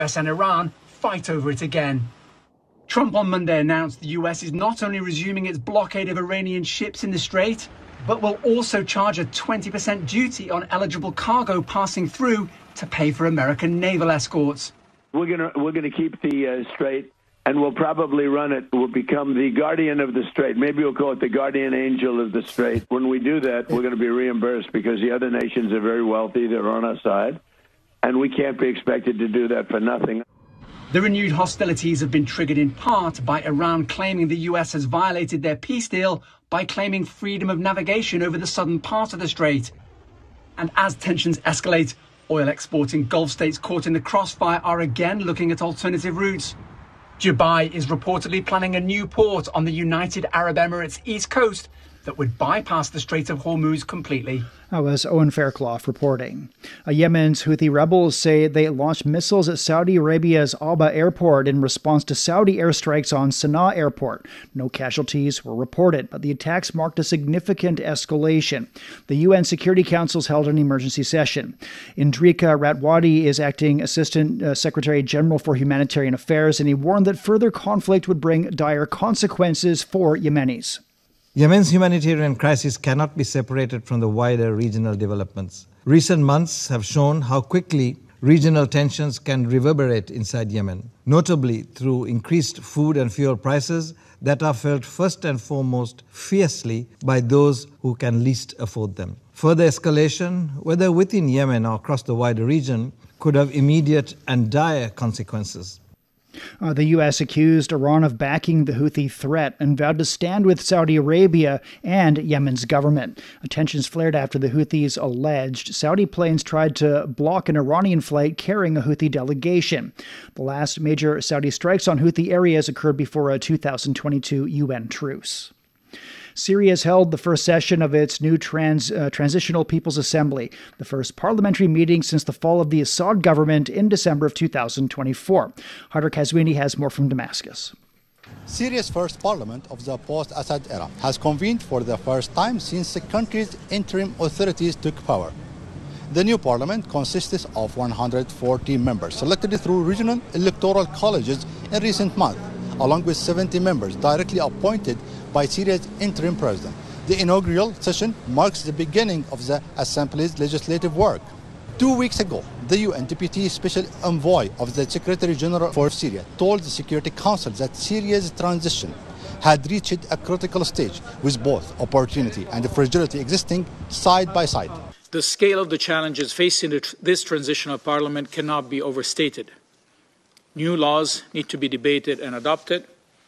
US and Iran fight over it again. Trump on Monday announced the US is not only resuming its blockade of Iranian ships in the Strait, but will also charge a 20% duty on eligible cargo passing through to pay for American naval escorts. We're gonna keep the Strait, and we'll probably run it. We'll become the guardian of the Strait. Maybe we'll call it the guardian angel of the Strait. When we do that, we're going to be reimbursed because the other nations are very wealthy. They're on our side, and we can't be expected to do that for nothing. The renewed hostilities have been triggered in part by Iran claiming the US has violated their peace deal by claiming freedom of navigation over the southern part of the strait. And as tensions escalate, oil exporting Gulf states caught in the crossfire are again looking at alternative routes. Dubai is reportedly planning a new port on the United Arab Emirates east coast that would bypass the Strait of Hormuz completely. That was Owen Fairclough reporting. Yemen's Houthi rebels say they launched missiles at Saudi Arabia's Aba airport in response to Saudi airstrikes on Sana'a airport. No casualties were reported, but the attacks marked a significant escalation. The UN Security Council's held an emergency session. Indrika Ratwadi is acting Assistant Secretary General for Humanitarian Affairs, and he warned that further conflict would bring dire consequences for Yemenis. Yemen's humanitarian crisis cannot be separated from the wider regional developments. Recent months have shown how quickly regional tensions can reverberate inside Yemen, notably through increased food and fuel prices that are felt first and foremost fiercely by those who can least afford them. Further escalation, whether within Yemen or across the wider region, could have immediate and dire consequences. The U.S. accused Iran of backing the Houthi threat and vowed to stand with Saudi Arabia and Yemen's government. Tensions flared after the Houthis alleged Saudi planes tried to block an Iranian flight carrying a Houthi delegation. The last major Saudi strikes on Houthi areas occurred before a 2022 UN truce. Syria has held the first session of its new Transitional People's Assembly, the first parliamentary meeting since the fall of the Assad government in December of 2024. Haidar Kazwini has more from Damascus. Syria's first parliament of the post-Assad era has convened for the first time since the country's interim authorities took power. The new parliament consists of 140 members selected through regional electoral colleges in recent months, along with 70 members directly appointed by Syria's interim president. The inaugural session marks the beginning of the Assembly's legislative work. 2 weeks ago, the UN Deputy Special Envoy of the Secretary General for Syria told the Security Council that Syria's transition had reached a critical stage with both opportunity and fragility existing side by side. The scale of the challenges facing this transitional parliament cannot be overstated. New laws need to be debated and adopted.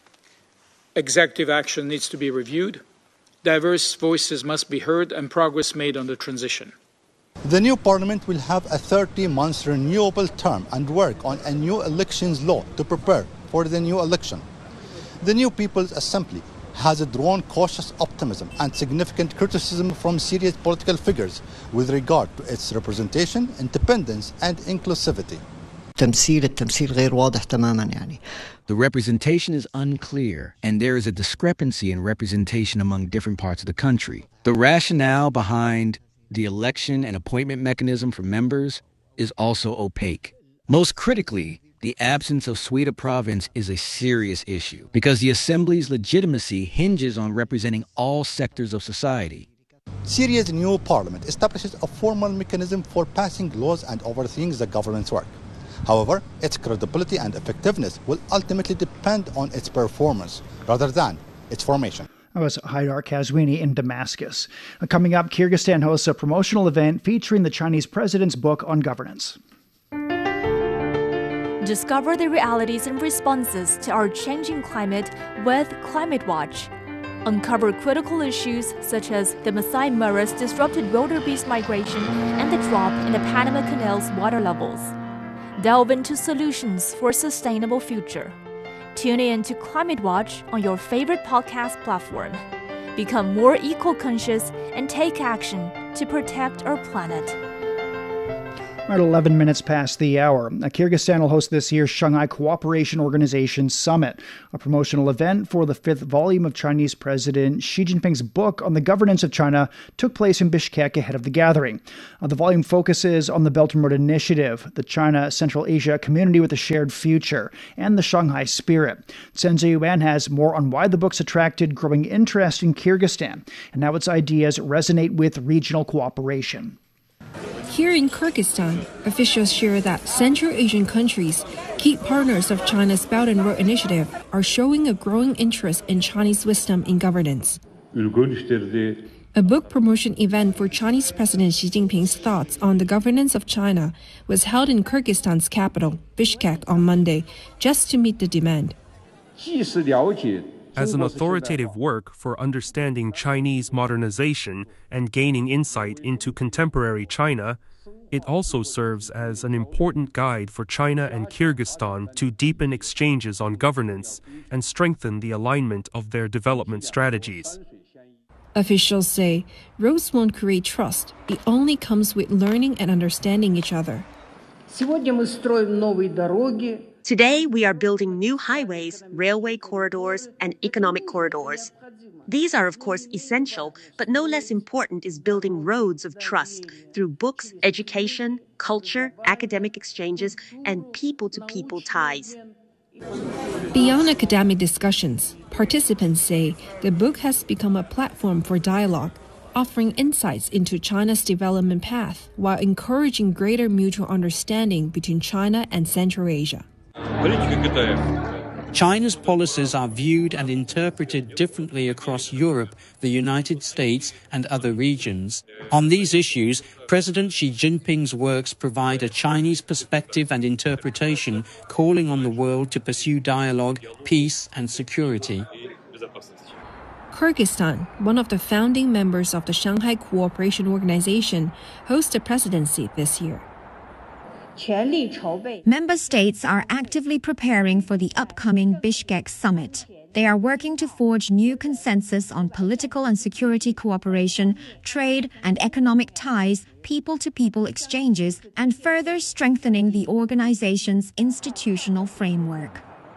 Executive action needs to be reviewed. Diverse voices must be heard and progress made on the transition. The new parliament will have a 30-month renewable term and work on a new elections law to prepare for the new election. The new People's Assembly has drawn cautious optimism and significant criticism from Syria's political figures with regard to its representation, independence, and inclusivity. التمثيل غير واضح تماما يعني. The representation is unclear, and there is a discrepancy in representation among different parts of the country. The rationale behind the election and appointment mechanism for members is also opaque. Most critically, the absence of Sweda province is a serious issue because the assembly's legitimacy hinges on representing all sectors of society. Syria's new parliament establishes a formal mechanism for passing laws and overseeing the government's work. However, its credibility and effectiveness will ultimately depend on its performance rather than its formation. That was Haidar Kazwini in Damascus. Coming up, Kyrgyzstan hosts a promotional event featuring the Chinese president's book on governance. Discover the realities and responses to our changing climate with Climate Watch. Uncover critical issues such as the Masai Mara's disrupted wildebeest migration and the drop in the Panama Canal's water levels. Delve into solutions for a sustainable future. Tune in to Climate Watch on your favorite podcast platform. Become more eco-conscious and take action to protect our planet. At 11 minutes past the hour, Kyrgyzstan will host this year's Shanghai Cooperation Organization Summit, a promotional event for the 5th volume of Chinese President Xi Jinping's book on the governance of China took place in Bishkek ahead of the gathering. The volume focuses on the Belt and Road Initiative, the China-Central Asia Community with a Shared Future, and the Shanghai Spirit. Chen Ziyuan has more on why the book's attracted growing interest in Kyrgyzstan and how its ideas resonate with regional cooperation. Here in Kyrgyzstan, officials share that Central Asian countries, key partners of China's Belt and Road Initiative, are showing a growing interest in Chinese wisdom in governance. A book promotion event for Chinese President Xi Jinping's thoughts on the governance of China was held in Kyrgyzstan's capital, Bishkek, on Monday, just to meet the demand. As an authoritative work for understanding Chinese modernization and gaining insight into contemporary China, it also serves as an important guide for China and Kyrgyzstan to deepen exchanges on governance and strengthen the alignment of their development strategies. Officials say roads won't create trust. It only comes with learning and understanding each other. Today, we are building new highways, railway corridors, and economic corridors. These are, of course, essential, but no less important is building roads of trust through books, education, culture, academic exchanges, and people-to-people ties. Beyond academic discussions, participants say the book has become a platform for dialogue, offering insights into China's development path while encouraging greater mutual understanding between China and Central Asia. China's policies are viewed and interpreted differently across Europe, the United States, and other regions. On these issues, President Xi Jinping's works provide a Chinese perspective and interpretation, calling on the world to pursue dialogue, peace, and security. Kyrgyzstan, one of the founding members of the Shanghai Cooperation Organization, hosts the presidency this year. Member states are actively preparing for the upcoming Bishkek summit. They are working to forge new consensus on political and security cooperation, trade and economic ties, people-to-people exchanges, and further strengthening the organization's institutional framework.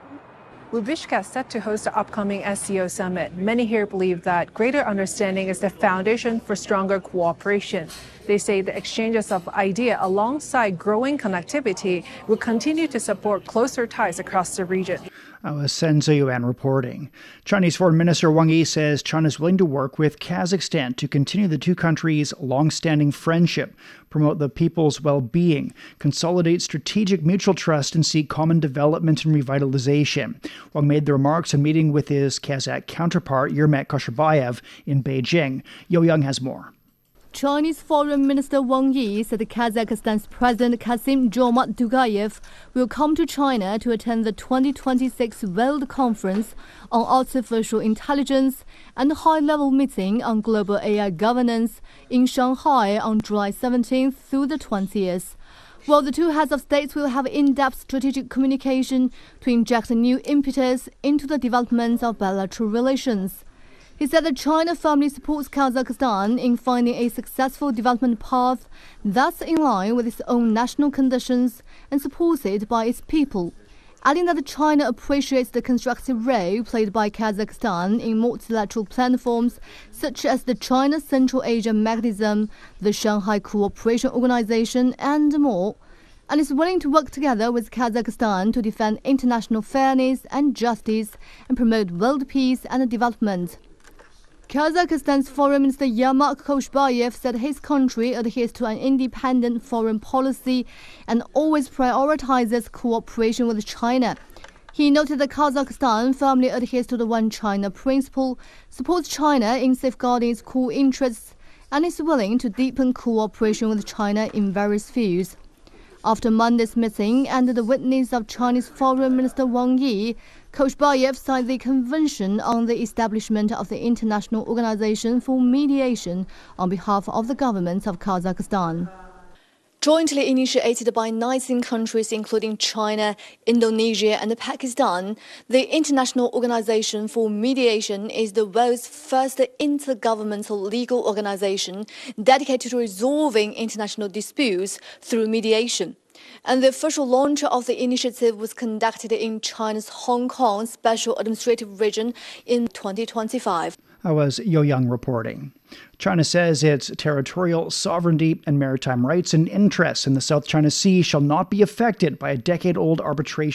With Bishkek set to host the upcoming SCO summit, many here believe that greater understanding is the foundation for stronger cooperation. They say the exchanges of ideas alongside growing connectivity will continue to support closer ties across the region. Chen Ziyuan reporting. Chinese Foreign Minister Wang Yi says China is willing to work with Kazakhstan to continue the two countries' long-standing friendship, promote the people's well-being, consolidate strategic mutual trust, and seek common development and revitalization. Wang made the remarks in meeting with his Kazakh counterpart Yermak Kosherbayev in Beijing. Yo Young has more. Chinese Foreign Minister Wang Yi said Kazakhstan's President Kassym-Jomart Tokayev will come to China to attend the 2026 World Conference on Artificial Intelligence and a high-level meeting on global AI governance in Shanghai on July 17th through the 20th. While the two heads of states will have in-depth strategic communication to inject a new impetus into the development of bilateral relations. He said that China firmly supports Kazakhstan in finding a successful development path that's in line with its own national conditions and supported by its people, adding that China appreciates the constructive role played by Kazakhstan in multilateral platforms such as the China-Central Asia Mechanism, the Shanghai Cooperation Organization, and more, and is willing to work together with Kazakhstan to defend international fairness and justice and promote world peace and development. Kazakhstan's Foreign Minister Yermak Kosherbayev said his country adheres to an independent foreign policy and always prioritizes cooperation with China. He noted that Kazakhstan firmly adheres to the One China principle, supports China in safeguarding its core interests, and is willing to deepen cooperation with China in various fields. After Monday's meeting and the witness of Chinese Foreign Minister Wang Yi, Kosherbayev signed the Convention on the establishment of the International Organization for Mediation on behalf of the government of Kazakhstan. Jointly initiated by 19 countries including China, Indonesia and Pakistan, the International Organization for Mediation is the world's first intergovernmental legal organization dedicated to resolving international disputes through mediation. And the official launch of the initiative was conducted in China's Hong Kong Special Administrative Region in 2025. That was Yo Young reporting. China says its territorial sovereignty and maritime rights and interests in the South China Sea shall not be affected by a decade-old arbitration